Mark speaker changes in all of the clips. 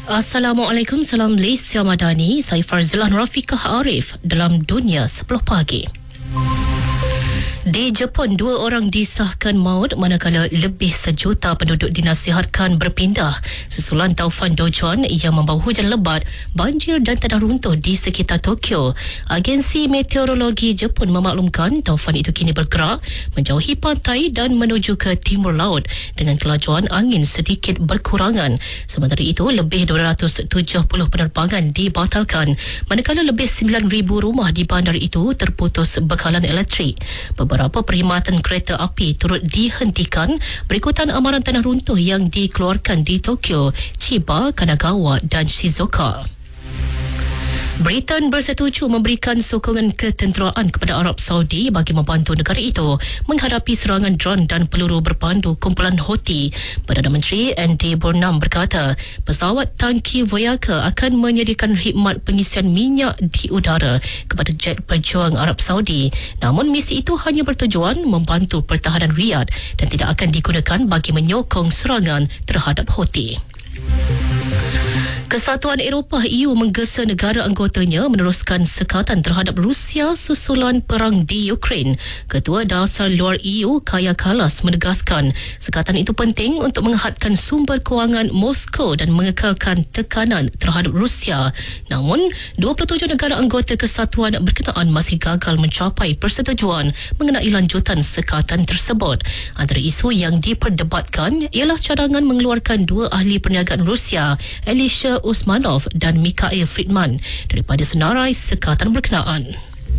Speaker 1: Assalamualaikum, salam Malaysia Madani. Saya Farzilah Rafiqah Arif dalam Dunia 10 Pagi. Di Jepun, 2 orang disahkan maut manakala lebih sejuta penduduk dinasihatkan berpindah susulan taufan Dojuan yang membawa hujan lebat, banjir dan tanah runtuh di sekitar Tokyo. Agensi Meteorologi Jepun memaklumkan taufan itu kini bergerak menjauhi pantai dan menuju ke timur laut dengan kelajuan angin sedikit berkurangan. Sementara itu, lebih 270 penerbangan dibatalkan manakala lebih 9,000 rumah di bandar itu terputus bekalan elektrik. Beberapa perkhidmatan kereta api turut dihentikan berikutan amaran tanah runtuh yang dikeluarkan di Tokyo, Chiba, Kanagawa dan Shizuoka. Britain bersetuju memberikan sokongan ketenteraan kepada Arab Saudi bagi membantu negara itu menghadapi serangan dron dan peluru berpandu kumpulan Houthi. Perdana Menteri Andy Burnham berkata, pesawat tangki Voyager akan menyediakan khidmat pengisian minyak di udara kepada jet pejuang Arab Saudi. Namun misi itu hanya bertujuan membantu pertahanan Riyadh dan tidak akan digunakan bagi menyokong serangan terhadap Houthi. Kesatuan Eropah EU menggesa negara anggotanya meneruskan sekatan terhadap Rusia susulan perang di Ukraine. Ketua Dasar Luar EU Kaja Kallas menegaskan sekatan itu penting untuk menghadkan sumber kewangan Moskow dan mengekalkan tekanan terhadap Rusia. Namun, 27 negara anggota kesatuan berkenaan masih gagal mencapai persetujuan mengenai lanjutan sekatan tersebut. Antara isu yang diperdebatkan ialah cadangan mengeluarkan 2 ahli perniagaan Rusia, Alisher Usmanov dan Mikhail Friedman daripada senarai sekatan berkenaan.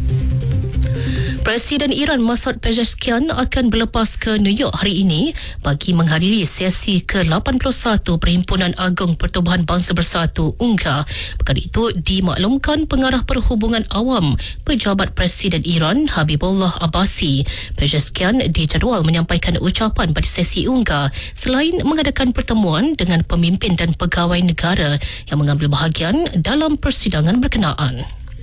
Speaker 1: Presiden Iran Masoud Pezeshkian akan berlepas ke New York hari ini bagi menghadiri sesi ke-81 Perhimpunan Agung Pertubuhan Bangsa Bersatu UNGA. Perkara itu dimaklumkan Pengarah Perhubungan Awam Pejabat Presiden Iran Habibullah Abbasi. Pezeshkian dijadual menyampaikan ucapan pada sesi UNGA selain mengadakan pertemuan dengan pemimpin dan pegawai negara yang mengambil bahagian dalam persidangan berkenaan.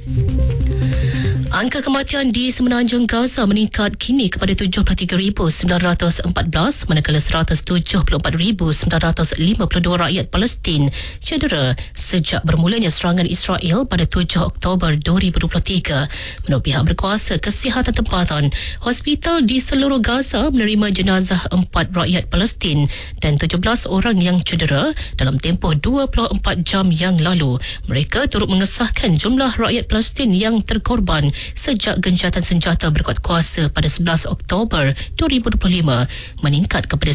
Speaker 1: Angka kematian di Semenanjung Gaza meningkat kini kepada 73,914 manakala 174,952 rakyat Palestin cedera sejak bermulanya serangan Israel pada 7 Oktober 2023. Menurut pihak berkuasa kesihatan tempatan, hospital di seluruh Gaza menerima jenazah 4 rakyat Palestin dan 17 orang yang cedera dalam tempoh 24 jam yang lalu. Mereka turut mengesahkan jumlah rakyat Palestin yang terkorban sejak gencatan senjata berkuat kuasa pada 11 Oktober 2025 meningkat kepada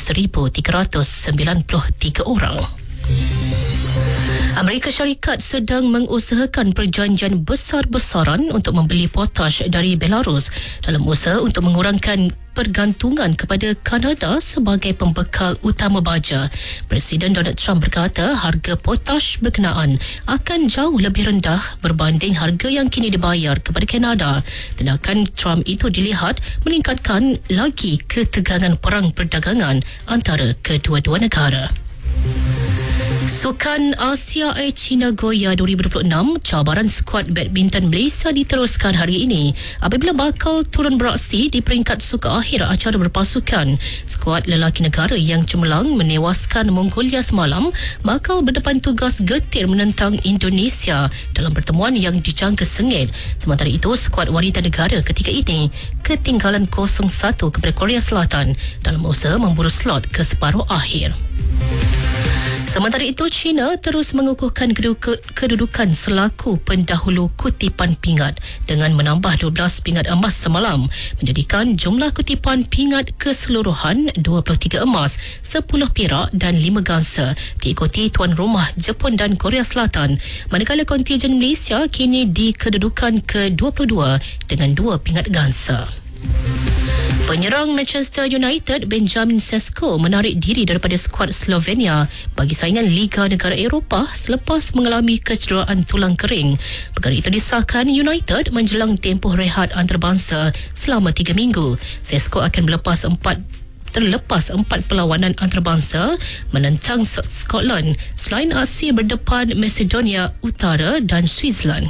Speaker 1: 1,393 orang. Amerika Syarikat sedang mengusahakan perjanjian besar-besaran untuk membeli potash dari Belarus dalam usaha untuk mengurangkan pergantungan kepada Kanada sebagai pembekal utama baja. Presiden Donald Trump berkata harga potash berkenaan akan jauh lebih rendah berbanding harga yang kini dibayar kepada Kanada. Tindakan Trump itu dilihat meningkatkan lagi ketegangan perang perdagangan antara kedua-dua negara. Sukan Asia China Goya 2026, cabaran skuad badminton Malaysia diteruskan hari ini apabila bakal turun beraksi di peringkat suka akhir acara berpasukan. Skuad lelaki negara yang cemerlang menewaskan Mongolia semalam bakal berdepan tugas getir menentang Indonesia dalam pertemuan yang dijangka sengit. Sementara itu, skuad wanita negara ketika ini ketinggalan 0-1 kepada Korea Selatan dalam usaha memburu slot ke separuh akhir. Sementara itu, China terus mengukuhkan kedudukan selaku pendahulu kutipan pingat dengan menambah 12 pingat emas semalam, menjadikan jumlah kutipan pingat keseluruhan 23 emas, 10 perak dan 5 gangsa, diikuti tuan rumah Jepun dan Korea Selatan, manakala kontijen Malaysia kini di kedudukan ke-22 dengan 2 pingat gangsa. Penyerang Manchester United Benjamin Sesko menarik diri daripada skuad Slovenia bagi saingan Liga Negara Eropah selepas mengalami kecederaan tulang kering. Perkara itu disahkan United menjelang tempoh rehat antarabangsa selama 3 minggu. Sesko akan terlepas 4 perlawanan antarabangsa menentang Scotland selain aksi berdepan Macedonia Utara dan Switzerland.